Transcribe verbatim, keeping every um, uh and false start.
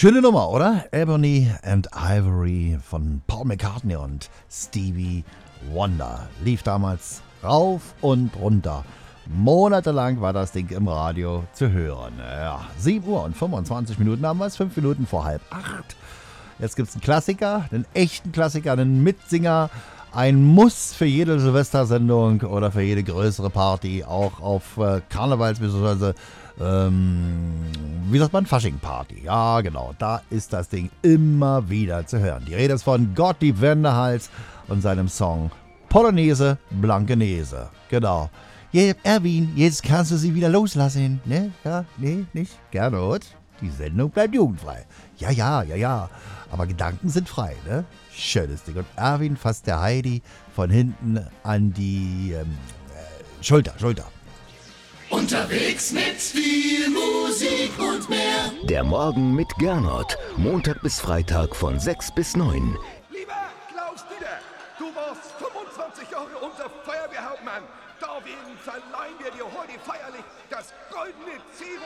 Schöne Nummer, oder? Ebony and Ivory von Paul McCartney und Stevie Wonder. Lief damals rauf und runter. Monatelang war das Ding im Radio zu hören. Ja, sieben Uhr und fünfundzwanzig Minuten haben wir es, fünf Minuten vor halb acht. Jetzt gibt es einen Klassiker, einen echten Klassiker, einen Mitsinger. Ein Muss für jede Silvestersendung oder für jede größere Party, auch auf äh, Karnevals- bzw. Ähm, wie sagt man, Fasching-Party. Ja, genau, da ist das Ding immer wieder zu hören. Die Rede ist von Gottlieb Wendehals und seinem Song Polonaise Blankenese. Genau. Je, Erwin, jetzt kannst du sie wieder loslassen, ne? Ja, nee, nicht? Gernot, die Sendung bleibt jugendfrei. Ja, ja, ja, ja, aber Gedanken sind frei, ne? Schönes Ding. Und Erwin fasst der Heidi von hinten an die ähm, äh, Schulter, Schulter. Unterwegs mit viel Musik und mehr. Der Morgen mit Gernot. Montag bis Freitag von sechs bis neun. Lieber Klaus Dieter, du warst fünfundzwanzig Jahre unser Feuerwehrhauptmann. Deswegen verleihen wir dir heute feierlich das goldene Zero